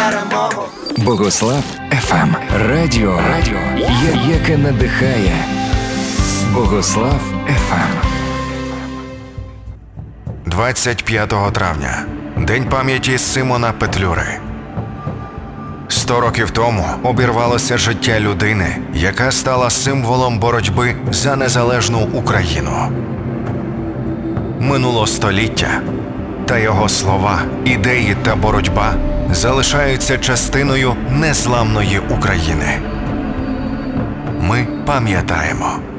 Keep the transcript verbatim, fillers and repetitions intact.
перемогу. Богослав еф ем. Радіо, Радіо, я- яке надихає. Богослав еф ем. двадцять п'ятого травня. День пам'яті Симона Петлюри. Сто років тому обірвалося життя людини, яка стала символом боротьби за незалежну Україну. Минуло століття, та його слова, ідеї та боротьба залишаються частиною незламної України. Ми пам'ятаємо.